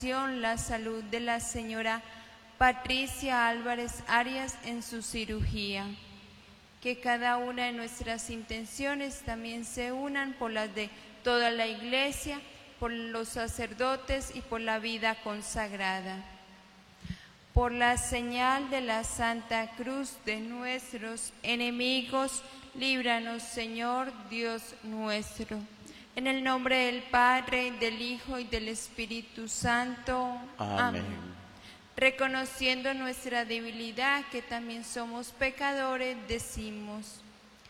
la salud de la señora Patricia Álvarez Arias en su cirugía. Que cada una de nuestras intenciones también se unan por las de toda la Iglesia, por los sacerdotes y por la vida consagrada. Por la señal de la Santa Cruz de nuestros enemigos, líbranos, Señor Dios nuestro. En el nombre del Padre, del Hijo y del Espíritu Santo. Amén. Reconociendo nuestra debilidad, que también somos pecadores, decimos: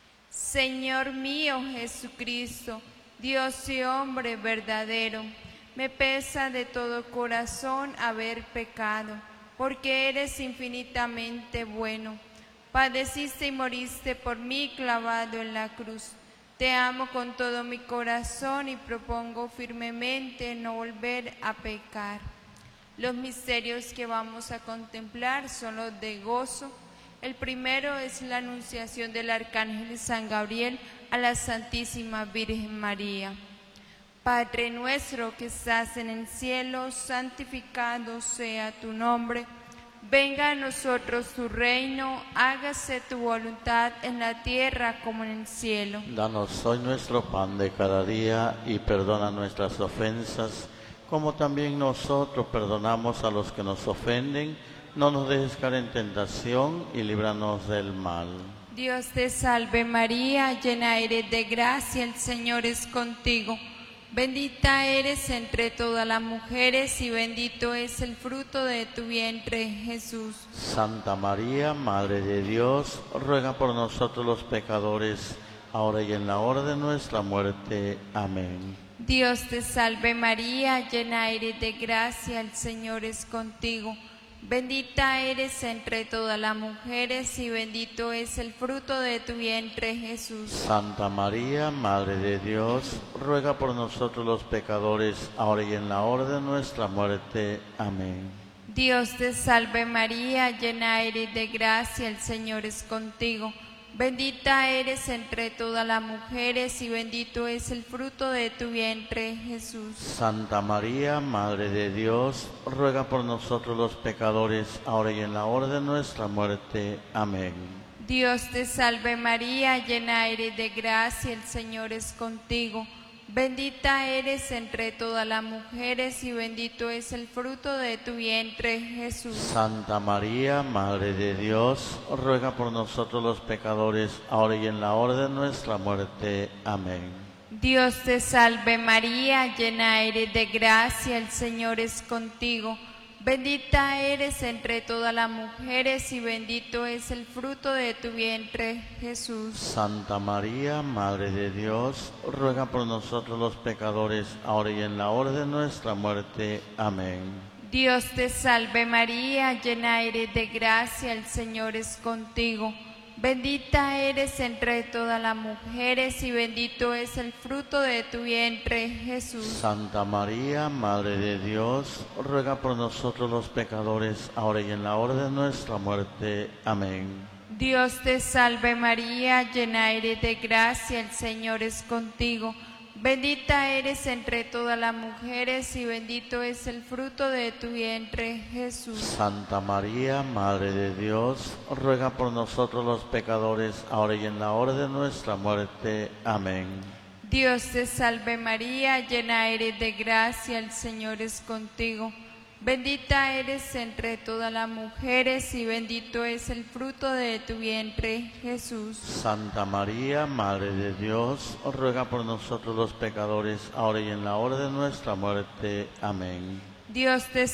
Señor mío Jesucristo, Dios y hombre verdadero, me pesa de todo corazón haber pecado, porque eres infinitamente bueno. Padeciste y moriste por mí clavado en la cruz. Te amo con todo mi corazón y propongo firmemente no volver a pecar. Los misterios que vamos a contemplar son los de gozo. El primero es la anunciación del Arcángel San Gabriel a la Santísima Virgen María. Padre nuestro que estás en el cielo, santificado sea tu nombre. Venga a nosotros tu reino, hágase tu voluntad en la tierra como en el cielo. Danos hoy nuestro pan de cada día y perdona nuestras ofensas, como también nosotros perdonamos a los que nos ofenden. No nos dejes caer en tentación y líbranos del mal. Dios te salve María, llena eres de gracia, el Señor es contigo. Bendita eres entre todas las mujeres y bendito es el fruto de tu vientre, Jesús. Santa María, Madre de Dios, ruega por nosotros los pecadores, ahora y en la hora de nuestra muerte. Amén. Dios te salve María, llena eres de gracia, el Señor es contigo. Bendita eres entre todas las mujeres y bendito es el fruto de tu vientre, Jesús. Santa María, Madre de Dios, ruega por nosotros los pecadores, ahora y en la hora de nuestra muerte. Amén. Dios te salve María, llena eres de gracia, el Señor es contigo. Bendita eres entre todas las mujeres y bendito es el fruto de tu vientre, Jesús. Santa María, Madre de Dios, ruega por nosotros los pecadores, ahora y en la hora de nuestra muerte. Amén. Dios te salve María, llena eres de gracia, el Señor es contigo. Bendita eres entre todas las mujeres y bendito es el fruto de tu vientre, Jesús. Santa María, Madre de Dios, ruega por nosotros los pecadores, ahora y en la hora de nuestra muerte. Amén. Dios te salve María, llena eres de gracia, el Señor es contigo. Bendita eres entre todas las mujeres y bendito es el fruto de tu vientre, Jesús. Santa María, Madre de Dios, ruega por nosotros los pecadores, ahora y en la hora de nuestra muerte. Amén. Dios te salve María, llena eres de gracia, el Señor es contigo. Bendita eres entre todas las mujeres y bendito es el fruto de tu vientre, Jesús. Santa María, Madre de Dios, ruega por nosotros los pecadores, ahora y en la hora de nuestra muerte. Amén. Dios te salve María, llena eres de gracia, el Señor es contigo. Bendita eres entre todas las mujeres y bendito es el fruto de tu vientre, Jesús. Santa María, Madre de Dios, ruega por nosotros los pecadores, ahora y en la hora de nuestra muerte. Amén. Dios te salve María, llena eres de gracia, el Señor es contigo. Bendita eres entre todas las mujeres y bendito es el fruto de tu vientre, Jesús. Santa María, Madre de Dios, ruega por nosotros los pecadores, ahora y en la hora de nuestra muerte. Amén. Dios te